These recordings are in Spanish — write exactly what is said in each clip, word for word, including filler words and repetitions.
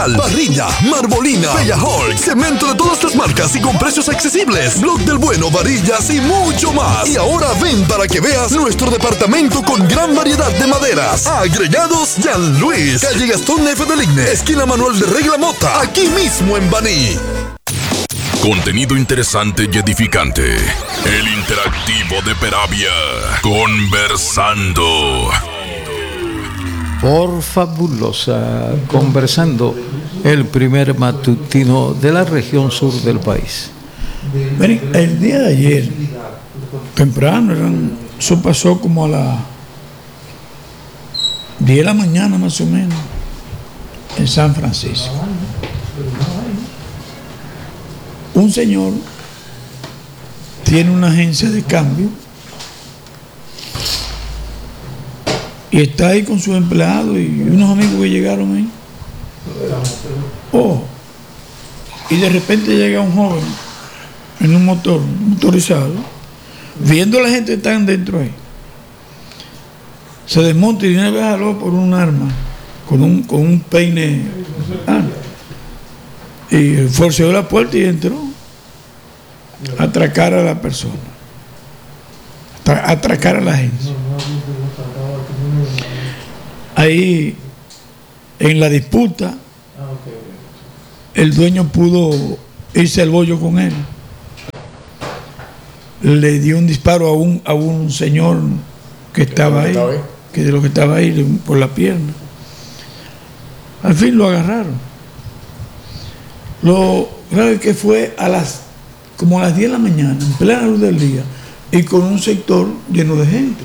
Parrilla, Marbolina, Bella Hulk, cemento de todas las marcas y con precios accesibles. Blog del Bueno, varillas y mucho más. Y ahora ven para que veas nuestro departamento con gran variedad de maderas. Agregados Jean Luis, calle Gastón F. de Ligne, esquina Manuel de Regla Mota, aquí mismo en Baní. Contenido interesante y edificante. El interactivo de Peravia. Conversando. Por Fabulosa, Conversando, el primer matutino de la región sur del país. Miren, el día de ayer, temprano, eran, eso pasó como a las diez de la mañana más o menos, en San Francisco. Un señor tiene una agencia de cambio y está ahí con sus empleados y unos amigos que llegaron ahí. Oh, y de repente llega un joven en un motor motorizado, viendo a la gente que están dentro ahí. Se desmonta y viene a jaló por un arma, con un, con un peine. Ah, y forceó la puerta y entró a atracar a la persona, a atracar a la agencia. Ahí, en la disputa, el dueño pudo irse al bollo con él. Le dio un disparo a un, a un señor que estaba ahí, que de lo que estaba ahí por la pierna. Al fin lo agarraron. Lo raro es que fue a las como a las diez de la mañana, en plena luz del día, y con un sector lleno de gente.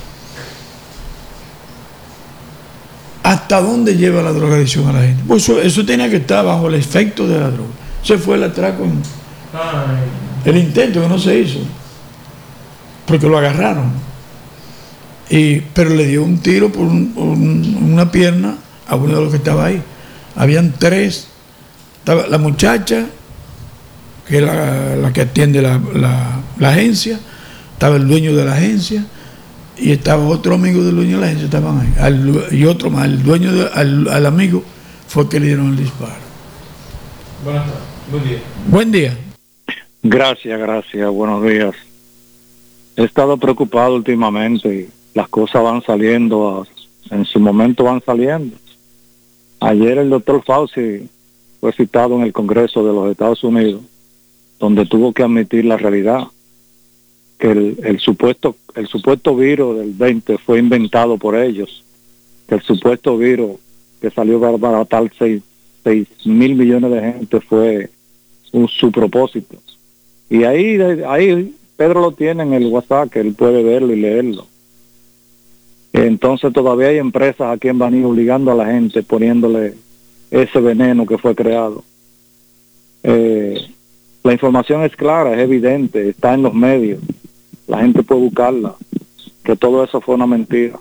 ¿Hasta dónde lleva la drogadicción a la gente? Pues eso, eso tenía que estar bajo el efecto de la droga. Se fue el atraco, en, el intento que no se hizo, porque lo agarraron. Y, pero le dio un tiro por, un, por un, una pierna a uno de los que estaba ahí. Habían tres. Estaba la muchacha, que es la, la que atiende la, la, la agencia, estaba el dueño de la agencia, y estaba otro amigo del dueño de la agencia, estaban ahí. Al, y otro más, el dueño, de, al, al amigo, fue el que le dieron el disparo. Buenas tardes, buen día. Buen día. Gracias, gracias, buenos días. He estado preocupado últimamente, las cosas van saliendo, en su momento van saliendo. Ayer el doctor Fauci fue citado en el Congreso de los Estados Unidos, donde tuvo que admitir la realidad, que el, el supuesto el supuesto virus del veinte fue inventado por ellos, que el supuesto virus que salió para matar seis mil millones de gente fue un, su propósito. Y ahí, ahí Pedro lo tiene en el WhatsApp, que él puede verlo y leerlo. Entonces todavía hay empresas aquí en Baní obligando a la gente, poniéndole ese veneno que fue creado. Eh, la información es clara, es evidente, está en los medios, la gente puede buscarla, que todo eso fue una mentira.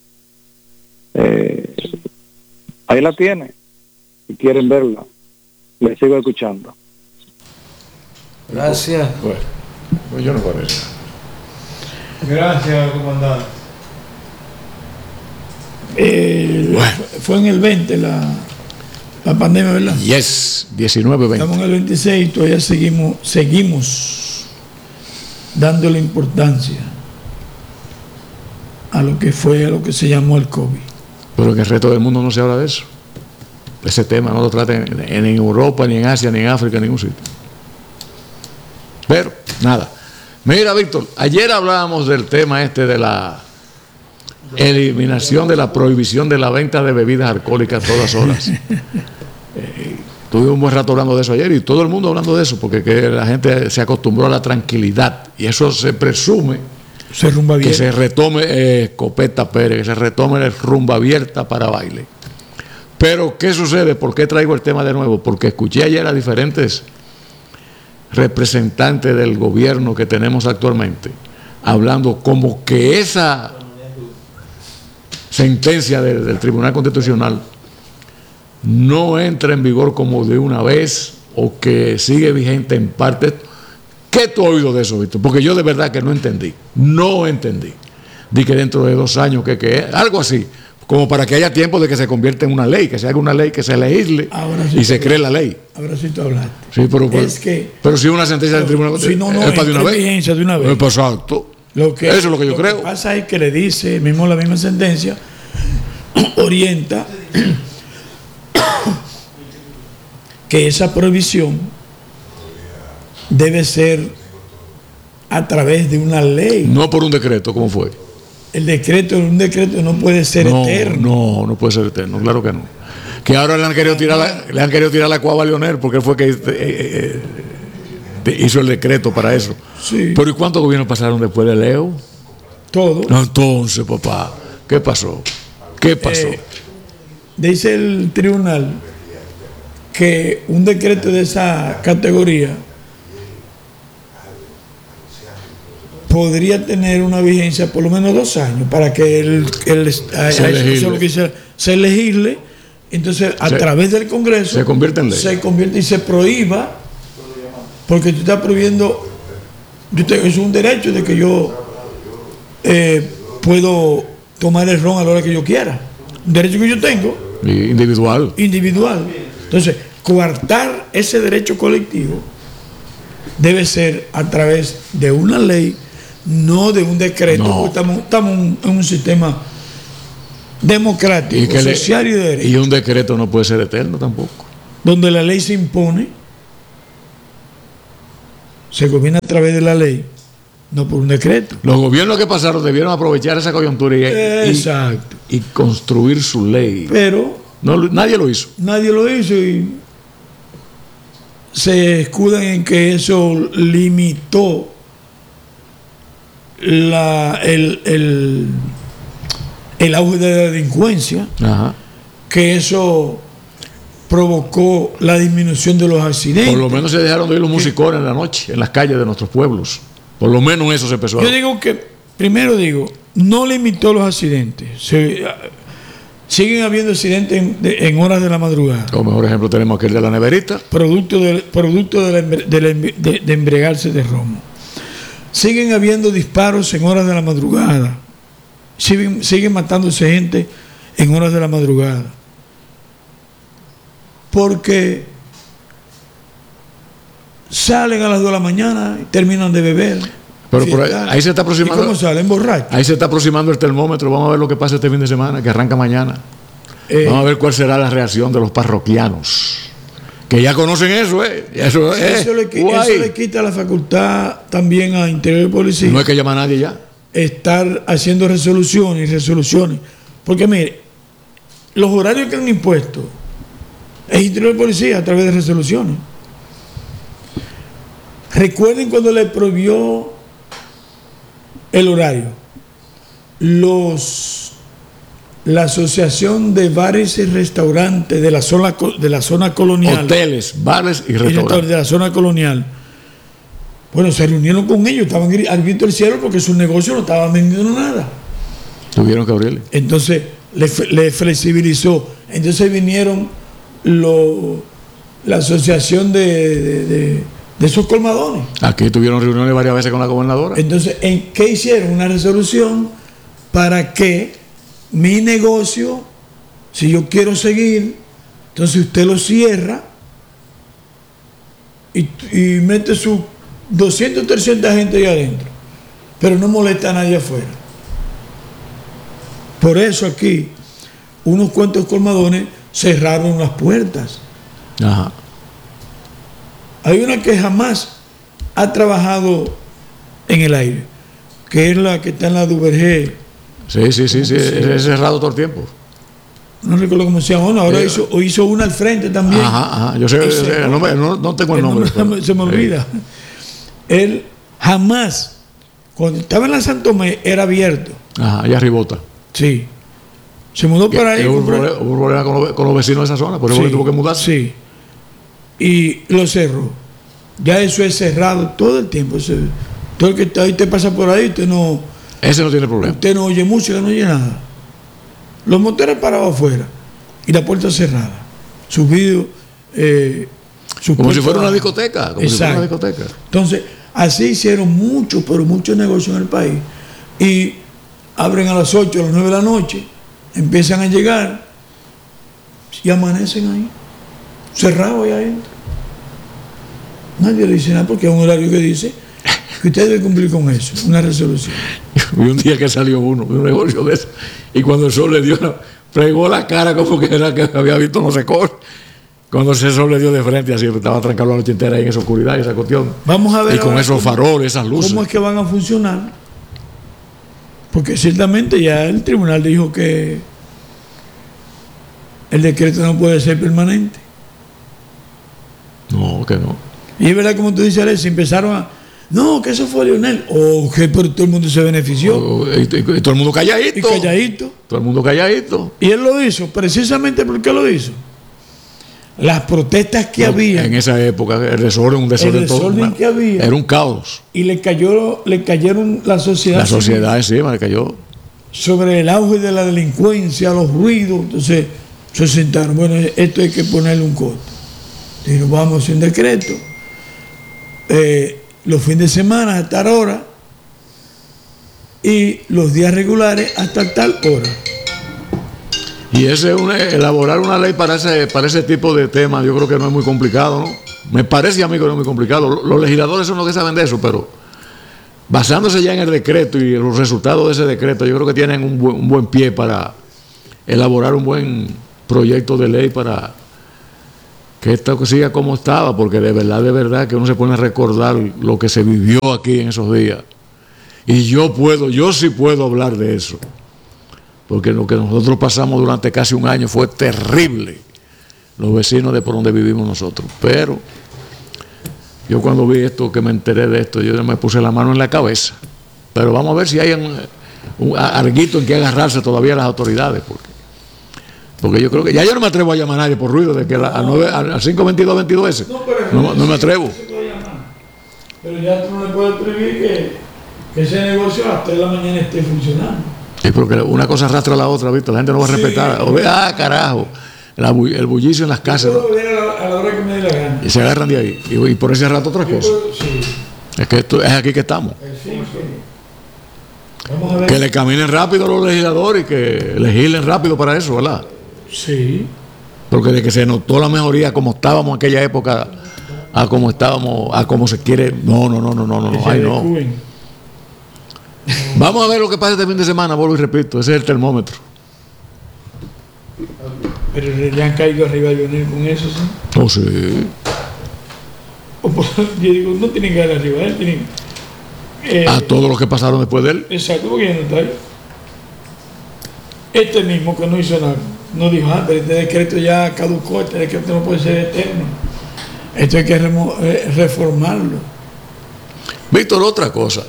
Eh, ahí la tiene, si quieren verla, les sigo escuchando. Gracias. Bueno, pues yo no parece. Gracias, comandante. Eh, bueno. Fue en el veinte la, la pandemia, ¿verdad? Yes, diecinueve veinte. Estamos en el veintiséis y todavía seguimos, seguimos dándole importancia a lo que fue, a lo que se llamó el COVID. Pero en el resto del mundo no se habla de eso. Ese tema no lo tratan en, en Europa, ni en Asia, ni en África, en ningún sitio. Pero, nada. Mira, Víctor, ayer hablábamos del tema este de la eliminación de la prohibición de la venta de bebidas alcohólicas a todas horas. Eh, tuve un buen rato hablando de eso ayer y todo el mundo hablando de eso, porque que la gente se acostumbró a la tranquilidad y eso se presume se rumba que se retome eh, Escopeta Pérez, que se retome el rumba abierta para baile. Pero, ¿qué sucede? ¿Por qué traigo el tema de nuevo? Porque escuché ayer a diferentes representantes del gobierno que tenemos actualmente hablando como que esa sentencia del, del Tribunal Constitucional no entra en vigor como de una vez o que sigue vigente en parte. ¿Qué tú has oído de eso, Víctor? Porque yo de verdad que no entendí, no entendí. Di que dentro de dos años, que, que algo así, como para que haya tiempo de que se convierta en una ley, que se haga una ley, que se legisle sí y se cree la ley. Ahora sí tú hablaste. Sí, pero, pero, es que, pero si una sentencia del tribunal si no, no, es para de una vez. Vigencia de una vez. Exacto. Lo que, Eso es lo que yo lo creo. Lo que pasa es que le dice, mismo la misma sentencia, orienta que esa prohibición debe ser a través de una ley. No por un decreto, ¿cómo fue? El decreto, un decreto no puede ser no, eterno. No, no puede ser eterno, claro que no. Que ahora le han querido tirar la, le han querido tirar la cuava a Leonel porque él fue que eh, eh, hizo el decreto para eso. Sí. Pero ¿y cuántos gobiernos pasaron después de Leo? Todo. No, entonces, papá, ¿qué pasó? ¿Qué pasó? Eh, dice el tribunal que un decreto de esa categoría podría tener una vigencia por lo menos dos años para que el, el, se, legisle. Quise, se legisle, entonces a se, través del Congreso se convierte en ley. Se convierte y se prohíba, porque tú estás prohibiendo, yo tengo, es un derecho de que yo eh, puedo tomar el ron a la hora que yo quiera, un derecho que yo tengo. Individual. Individual. Entonces, coartar ese derecho colectivo debe ser a través de una ley, no de un decreto, no. porque estamos, estamos en un sistema democrático, y social le, y de derecho. Y un decreto no puede ser eterno tampoco. Donde la ley se impone, se gobierna a través de la ley, no por un decreto. Los gobiernos que pasaron debieron aprovechar esa coyuntura y, Exacto. y, y construir su ley. Pero no, nadie lo hizo. Nadie lo hizo y se escudan en que eso limitó la, el, el, el auge de la delincuencia. Ajá. Que eso provocó la disminución de los accidentes. Por lo menos se dejaron de oír los musicones en la noche, en las calles de nuestros pueblos. Por lo menos eso se empezó a... Yo digo que, primero digo, no limitó los accidentes. Se, siguen habiendo accidentes en, de, en horas de la madrugada. Como mejor ejemplo tenemos aquel de la neverita. Producto de, producto de, la, de, la, de, de embriagarse de romo. Siguen habiendo disparos en horas de la madrugada. Siguen, siguen matándose gente en horas de la madrugada. Porque salen a las dos de la mañana y terminan de beber. Pero por ahí, ahí se está aproximando. ¿Y cómo salen? Borrachos. Ahí se está aproximando el termómetro. Vamos a ver lo que pasa este fin de semana, que arranca mañana. Eh, Vamos a ver cuál será la reacción de los parroquianos. Que ya conocen eso, ¿eh? Eso, eh, eso, le, eso le quita la facultad también a Interior y Policía. No hay que llamar a nadie ya. Estar haciendo resoluciones y resoluciones. Porque mire, los horarios que han impuesto es Interior y Policía a través de resoluciones. Recuerden cuando le prohibió el horario. Los, la Asociación de Bares y Restaurantes de la zona, de la zona colonial. Hoteles, bares y restaurantes. De la zona colonial. Bueno, se reunieron con ellos, estaban al grito del cielo porque su negocio no estaba vendiendo nada. Tuvieron que abrirle. Entonces le, le flexibilizó. Entonces vinieron lo, la asociación de, de, de, de esos colmadones. Aquí tuvieron reuniones varias veces con la gobernadora. Entonces, ¿en qué hicieron? Una resolución para que mi negocio, si yo quiero seguir, entonces usted lo cierra y, y mete sus doscientas, trescientas gente ahí adentro, pero no molesta a nadie afuera. Por eso aquí unos cuantos colmadones cerraron las puertas. Ajá. Hay una que jamás ha trabajado en el aire, que es la que está en la Duvergé. Sí, sí, sí, sí, es cerrado todo el tiempo. No recuerdo cómo se llama, ahora eh, hizo, hizo una al frente también. Ajá, ajá. Yo sé, yo sé el nombre, no, no tengo el, el nombre. nombre pero, se me olvida. Sí. Él jamás, cuando estaba en la Santomé, era abierto. Ajá, allá arribota. Sí. Se mudó para ahí. Hubo un problema, un problema con, los, con los vecinos de esa zona, por eso sí, tuvo que mudarse. Sí. Y lo cerró. Ya eso es cerrado todo el tiempo. Eso, todo el que está ahí, te pasa por ahí, usted no. Ese no tiene problema. Usted no oye música, no oye nada. Los motores parados afuera y la puerta cerrada. Sus vídeos. Eh, como si fuera una discoteca. Como si fuera una discoteca. Entonces, así hicieron mucho, pero mucho negocio en el país. Y abren a las ocho, a las nueve de la noche empiezan a llegar y amanecen ahí, cerrados ahí adentro. Nadie le dice nada porque es un horario que dice que usted debe cumplir con eso, una resolución. Y un día que salió uno de un negocio de eso, y cuando el sol le dio, fregó la cara como que era que había visto no sé cómo. Cuando ese sol le dio de frente, así estaba trancado la noche entera ahí en esa oscuridad, esa cuestión. Vamos a ver. Y con esos cómo, faroles, esas luces. ¿Cómo es que van a funcionar? Porque ciertamente ya el tribunal dijo que el decreto no puede ser permanente. No, que no. Y es verdad, como tú dices, Alex, empezaron a. No, que eso fue Leonel. O oh, que pero todo el mundo se benefició. Oh, y, y, y todo el mundo calladito. Y calladito. Todo el mundo calladito. Y él lo hizo, precisamente porque lo hizo. Las protestas que no, había. En esa época, el desorden, un desorden, el desorden todo, que había. Era un caos. Y le cayó, le cayeron la sociedad. La sociedad encima le cayó. Sobre el auge de la delincuencia, los ruidos. Entonces se sentaron. Bueno, esto hay que ponerle un costo. Dijeron, vamos a hacer un decreto. Eh, los fines de semana a tal hora y los días regulares hasta tal hora. Y ese una, elaborar una ley para ese, para ese tipo de temas, yo creo que no es muy complicado, ¿no? Me parece a mí que no es muy complicado. Los legisladores son los que saben de eso, pero basándose ya en el decreto y los resultados de ese decreto, yo creo que tienen un buen, un buen pie para elaborar un buen proyecto de ley para que esto siga como estaba, porque de verdad, de verdad que uno se pone a recordar lo que se vivió aquí en esos días. Y yo puedo, yo sí puedo hablar de eso. Porque lo que nosotros pasamos durante casi un año fue terrible, los vecinos de por donde vivimos nosotros. Pero yo cuando vi esto, que me enteré de esto, yo me puse la mano en la cabeza. Pero vamos a ver si hay un, un arguito en que agarrarse todavía las autoridades. Porque, porque yo creo que ya yo no me atrevo a llamar a nadie por ruido de que la, a, nueve, a cinco veintidós veintidós ese. No, no, no me atrevo. Pero ya tú no le puedes prohibir que, que ese negocio a las tres de la mañana esté funcionando. Sí, porque una cosa arrastra a la otra, ¿viste? La gente no va a respetar. Sí. O ve, ah, carajo, la, el bullicio en las casas. Yo puedo venir a la, a la hora que me dé la gana. Y se agarran de ahí. Y, y por ese rato otra cosa. Sí. Es que esto, es aquí que estamos. Sí, sí. Vamos a ver. Que le caminen rápido a los legisladores y que legislen rápido para eso, ¿verdad? Sí. Porque de que se notó la mejoría como estábamos en aquella época a como estábamos, a como se quiere. No, no, no, no, no, no, no. Ay, no. Vamos a ver lo que pasa este fin de semana, vuelvo y repito, ese es el termómetro. Pero le han caído arriba a Lionel con eso, ¿sí? No sé. Yo digo, no tienen que dar arriba, él tienen. Eh, a todos los que pasaron después de él. Exacto, porque ya no está ahí. Este mismo que no hizo nada, no dijo, ah, pero este decreto ya caducó, este decreto no puede ser eterno. Esto hay que remo, eh, reformarlo. Víctor, otra cosa.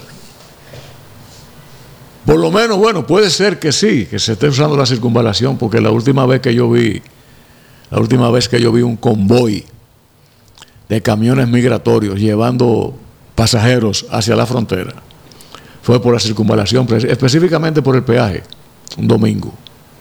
Por lo menos, bueno, puede ser que sí, que se esté usando la circunvalación, porque la última vez que yo vi, la última vez que yo vi un convoy de camiones migratorios llevando pasajeros hacia la frontera, fue por la circunvalación, específicamente por el peaje, un domingo.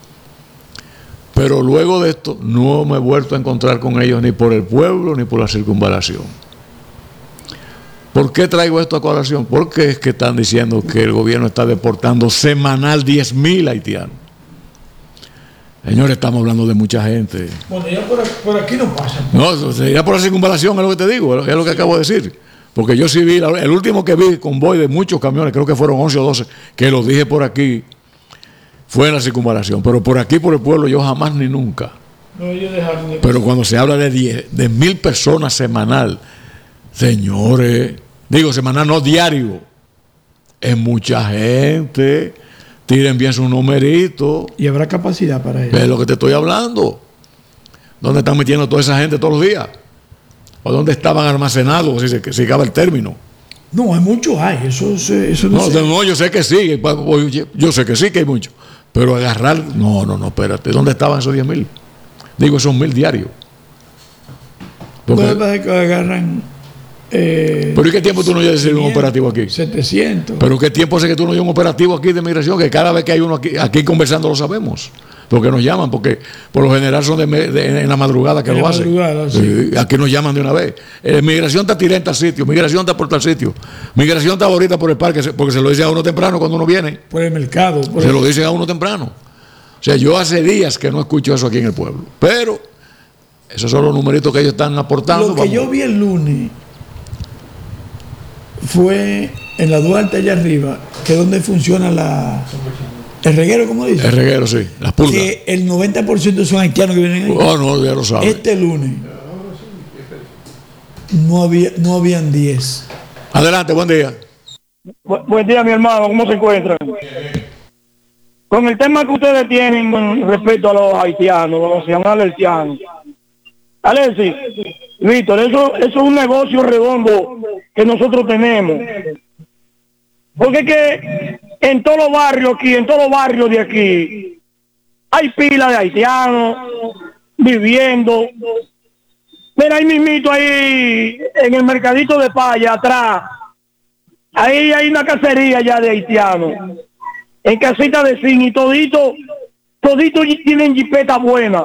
Pero luego de esto no me he vuelto a encontrar con ellos ni por el pueblo ni por la circunvalación. ¿Por qué traigo esto a colación? Porque es que están diciendo que el gobierno está deportando semanal diez mil haitianos. Señores, estamos hablando de mucha gente. Bueno, ya por aquí, por aquí no pasa. No, ya por la circunvalación es lo que te digo, es lo que acabo de decir. Porque yo sí vi, el último que vi convoy de muchos camiones, creo que fueron once o doce, que lo dije por aquí, fue en la circunvalación. Pero por aquí, por el pueblo, yo jamás ni nunca. No, ellos dejaron de Pero cuando se habla de diez, de mil personas semanal, señores, digo semanal, no diario, es mucha gente. Tiren bien sus numeritos. Y habrá capacidad para eso. Es lo que te estoy hablando. ¿Dónde están metiendo toda esa gente todos los días? ¿O dónde estaban almacenados, si se si acaba el término? No, hay muchos, hay. Eso, eso no, no, no, yo sé que sí. Yo sé que sí que hay muchos. Pero agarrar, no, no, no, espérate. ¿Dónde estaban esos diez mil? Digo, esos mil diarios. Porque, ¿dónde que agarran? Eh, ¿Pero y qué tiempo tú no llevas un operativo aquí? setecientos. ¿Pero qué tiempo hace que tú no llevas un operativo aquí de migración? Que cada vez que hay uno aquí, aquí conversando lo sabemos. Porque nos llaman, porque por lo general son de, de, en la madrugada que en lo hacen. Madrugada, sí. Aquí nos llaman de una vez. Eh, migración está tirada en tal sitio, migración está por tal sitio, migración está ahorita por el parque, porque se lo dice a uno temprano cuando uno viene. Por el mercado. Por se el... lo dice a uno temprano. O sea, yo hace días que no escucho eso aquí en el pueblo. Pero esos son los numeritos que ellos están aportando. Lo que vamos. yo vi el lunes fue en la Duarte allá arriba, que es donde funciona la el reguero, ¿cómo dice? El reguero, sí, las pulgas. Que el noventa por ciento son haitianos que vienen ahí. Oh, no, ya lo sabes. Este lunes no había, no habían diez. Adelante, buen día. Bu- buen día, mi hermano, ¿cómo se encuentran? Con el tema que ustedes tienen con respecto a los haitianos, los nacionales haitianos. Alexis, Víctor, eso, eso es un negocio redondo que nosotros tenemos. Porque es que en todos los barrios aquí, en todos los barrios de aquí, hay pila de haitianos viviendo. Mira, ahí mismito, ahí en el mercadito de Paya, atrás, ahí hay una cacería ya de haitianos. En casita de zinc y todito, todito tienen jipeta buena.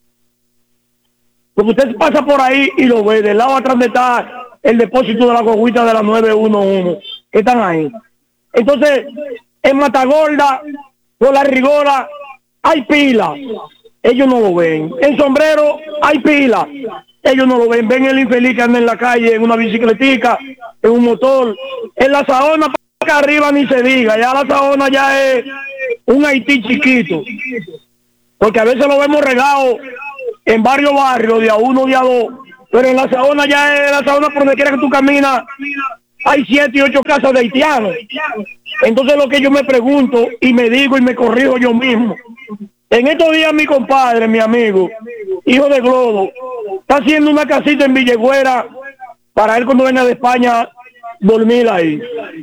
Porque usted pasa por ahí y lo ve, del lado atrás de está el depósito de la cogüita de la nueve uno uno, que están ahí. Entonces, en Matagorda, por la Rigola, hay pila, ellos no lo ven. En Sombrero, hay pila, ellos no lo ven. Ven el infeliz que anda en la calle, en una bicicletica, en un motor. En la Saona, acá arriba ni se diga, ya la Saona ya es un Haití chiquito. Porque a veces lo vemos regado en varios barrios, de a uno, de a dos, pero en la Saona ya es la Saona, por donde quiera que tú caminas, hay siete y ocho casas de haitianos. Entonces lo que yo me pregunto, y me digo y me corrijo yo mismo, en estos días mi compadre, mi amigo, hijo de Globo, está haciendo una casita en Villegüera para él cuando venga de España dormir ahí.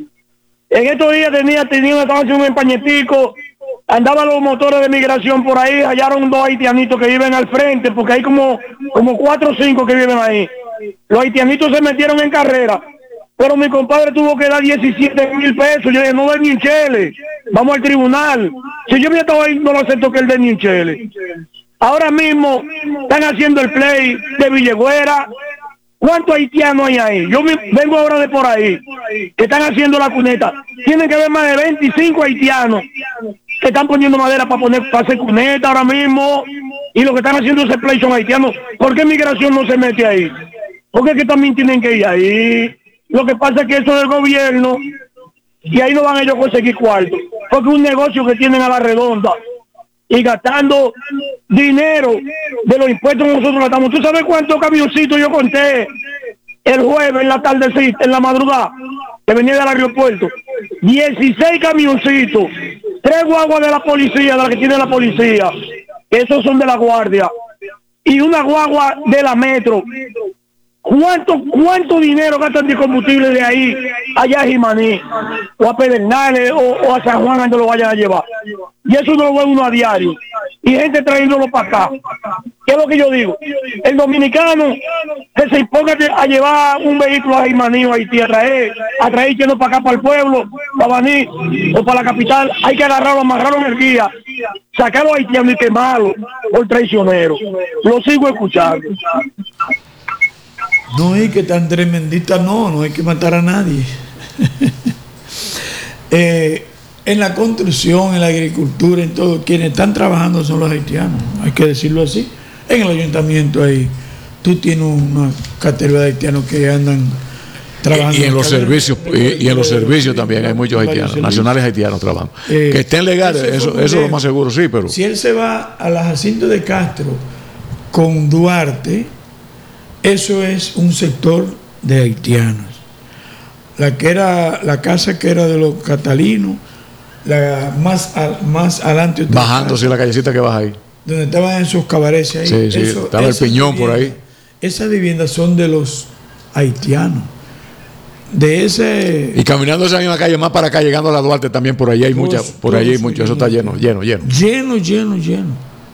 En estos días tenía, tenía estaba haciendo un empañetico, andaban los motores de migración por ahí, hallaron dos haitianitos que viven al frente, porque hay como, como cuatro o cinco que viven ahí. Los haitianitos se metieron en carrera, pero mi compadre tuvo que dar diecisiete mil pesos. Yo dije, no den ni un chele, vamos al tribunal. Si yo hubiera estado ahí, no lo acepto que él dé ni un chele. Ahora mismo están haciendo el play de Villegüera. ¿Cuántos haitianos hay ahí? Yo me, vengo ahora de por ahí, que están haciendo la cuneta. Tienen que haber más de veinticinco haitianos que están poniendo madera para poner para hacer cuneta ahora mismo, y lo que están haciendo ese play son haitianos. ¿Por qué migración no se mete ahí? Porque es que también tienen que ir ahí. Lo que pasa es que eso es del gobierno, y ahí no van ellos a conseguir cuarto, porque es un negocio que tienen a la redonda, y gastando dinero de los impuestos que nosotros gastamos. ¿Tú sabes cuántos camioncitos yo conté el jueves en la tardecita, en la madrugada, que venía del aeropuerto? dieciséis camioncitos, tres guaguas de la policía, de la que tiene la policía, esos son de la guardia, y una guagua de la metro. ¿Cuánto, cuánto dinero gastan de combustible de ahí allá a Jimaní, o a Pedernales, o, o a San Juan, donde lo vayan a llevar? Y eso no lo ve uno a diario, y gente trayéndolo para acá. ¿Qué es lo que yo digo? El dominicano que se imponga a llevar un vehículo a Jimaní o a Haití, a traer, a traer yendo para acá, para el pueblo, para Baní o para la capital, hay que agarrarlo, amarrarlo en el guía, sacarlo a haitiano y quemarlo por traicionero. Lo sigo escuchando. No es que tan tremendita, no, no hay que matar a nadie. eh, en la construcción, en la agricultura, en todo, quienes están trabajando son los haitianos, hay que decirlo así. En el ayuntamiento ahí, tú tienes una categoría de haitianos que andan trabajando. Y, y en los cadena, servicios, y, y en los servicios también hay muchos haitianos, nacionales haitianos trabajando. Eh, que estén legales, eso, eso es lo más seguro, sí, pero... Si él se va a la Jacinto de Castro con Duarte, eso es un sector de haitianos. La que era la casa que era de los catalinos, la más al, más adelante, bajándose la callecita que baja ahí, donde estaban esos cabarets ahí. Sí, sí, eso, estaba el Piñón por ahí. Esas viviendas son de los haitianos. De ese. Y caminando esa misma calle más para acá, llegando a la Duarte también, por allí hay todos, muchas, por allí hay mucho, eso está lleno, lleno, lleno. Lleno, lleno, lleno.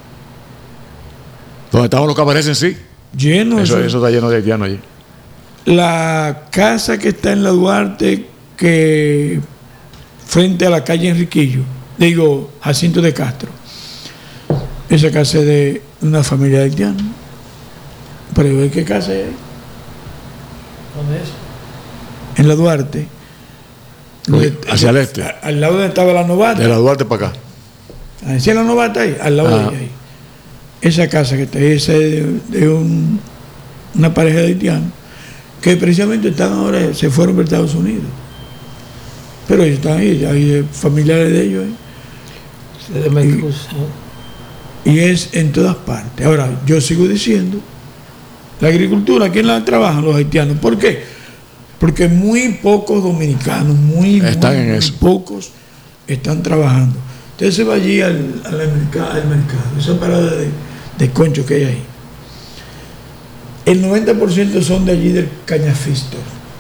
Donde estaban los cabarets en sí. Lleno. Eso, eso. eso está lleno de haitianos allí. La casa que está en la Duarte, que frente a la calle Enriquillo, digo, Jacinto de Castro, esa casa es de una familia haitiana. Pero ¿qué casa es? ¿Dónde es? En la Duarte. Uy, hacia el este. Al lado donde estaba la Novata. De la Duarte para acá. La anciana novata ahí, al lado Ah. de ella ahí. Esa casa que está ahí, esa es de, de un, una pareja de haitianos que precisamente están ahora, se fueron para Estados Unidos. Pero ellos están ahí, hay familiares de ellos ahí. Y, y es en todas partes. Ahora, yo sigo diciendo, la agricultura, ¿quién la trabajan? Los haitianos. ¿Por qué? Porque muy pocos dominicanos, muy, Están muy, en muy eso. pocos están trabajando. Usted se va allí al, al, mercado, al mercado, esa parada de, de concho que hay ahí. El noventa por ciento son de allí del Cañafisto.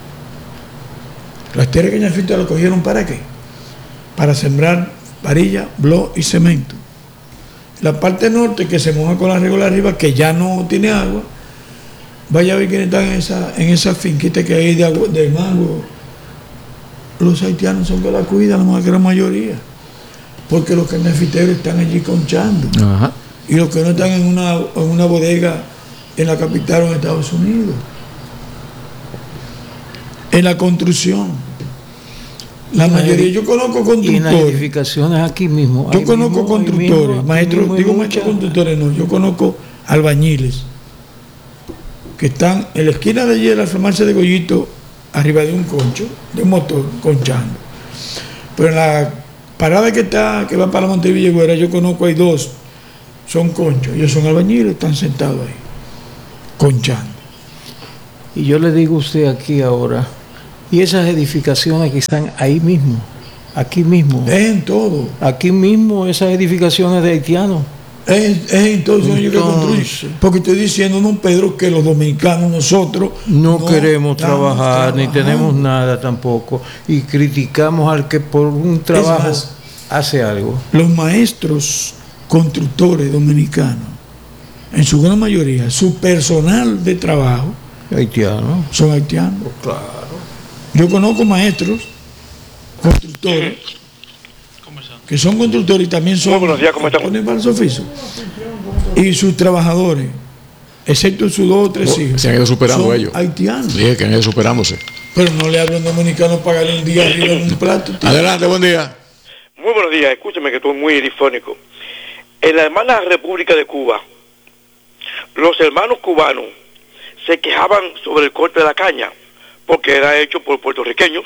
Las tierras de Cañafisto las cogieron ¿para qué? Para sembrar varilla, blo y cemento. La parte norte que se moja con la regla arriba, que ya no tiene agua, vaya a ver quiénes están en esa, en esa finquita que hay de, agua, de mango. Los haitianos son que la cuidan, la gran mayoría. Porque los cañafiteros están allí conchando. Ajá. Y los que no están en una, en una bodega en la capital o en Estados Unidos. En la construcción. La mayoría, yo conozco constructores. Y en las edificaciones aquí mismo. Yo ahí conozco mismo, ahí constructores, mismo, maestros, mismo hay digo mucha- maestros constructores, no, yo conozco albañiles que están en la esquina de allí de la farmacia de Goyito, arriba de un concho, de un motor, conchando. Pero en la parada que está, que va para Montevideo, yo conozco, hay dos, son conchos, ellos son albañiles, están sentados ahí, conchando. Y yo le digo a usted aquí ahora, y esas edificaciones que están ahí mismo, aquí mismo, Es en todo, aquí mismo esas edificaciones de haitianos. es, es en todo, señor, yo que construyo. Entonces- Porque estoy diciendo, don Pedro, que los dominicanos, nosotros, No, queremos estamos trabajar, ni trabajando. tenemos nada tampoco, y criticamos al que por un trabajo más, hace algo. Los maestros constructores dominicanos, en su gran mayoría, su personal de trabajo Haitiano. son haitianos. Claro. Yo conozco maestros constructores que son constructores y también son Muy buenos días, ¿cómo estamos? ponen para su oficio. Y sus trabajadores, excepto sus dos o tres hijos, Se han ido superando son ellos. haitianos. Dije que han ido superándose. Pero no le hablan dominicano pagarle un día arriba en un plato. tío. Adelante, buen día. Muy buenos días, escúcheme que estoy muy difónico. En la hermana República de Cuba, los hermanos cubanos se quejaban sobre el corte de la caña, porque era hecho por puertorriqueños,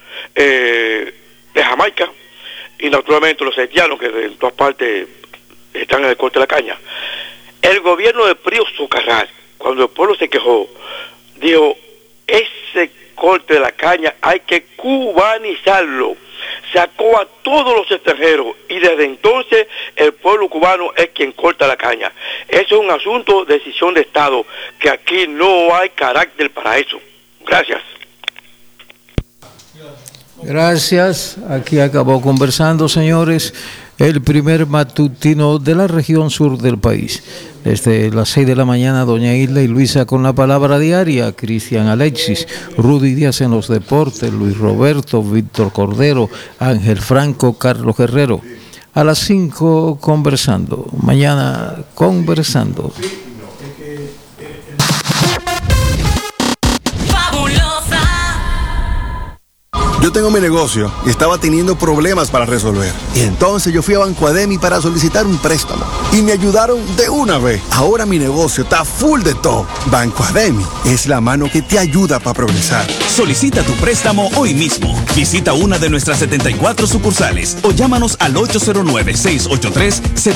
eh, de Jamaica, y naturalmente los haitianos que de todas partes están en el corte de la caña. El gobierno de Prío Socarrás, cuando el pueblo se quejó, dijo, ese corte de la caña hay que cubanizarlo. Sacó a todos los extranjeros y desde entonces el pueblo cubano es quien corta la caña. Eso es un asunto de decisión de Estado, que aquí no hay carácter para eso. Gracias. Gracias. Aquí acabó conversando, señores, el primer matutino de la región sur del país. Desde las seis de la mañana, doña Hilda y Luisa con la palabra diaria, Cristian Alexis, Rudy Díaz en los deportes, Luis Roberto, Víctor Cordero, Ángel Franco, Carlos Guerrero. A las cinco conversando. Mañana conversando. Yo tengo mi negocio y estaba teniendo problemas para resolver. Y entonces yo fui a Banco Ademi para solicitar un préstamo. Y me ayudaron de una vez. Ahora mi negocio está full de todo. Banco Ademi es la mano que te ayuda para progresar. Solicita tu préstamo hoy mismo. Visita una de nuestras setenta y cuatro sucursales o llámanos al ocho cero nueve, seis ocho tres, cero